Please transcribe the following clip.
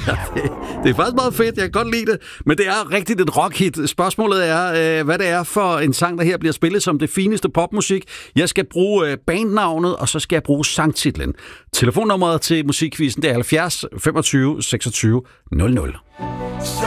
Det er faktisk meget fedt, jeg kan godt lide det. Men det er rigtigt et rockhit. Spørgsmålet er, hvad det er for en sang, der her bliver spillet som det fineste popmusik. Jeg skal bruge bandnavnet, og så skal jeg bruge sangtitlen. Telefonnummeret til musikquizzen, det er 70 25 26 00.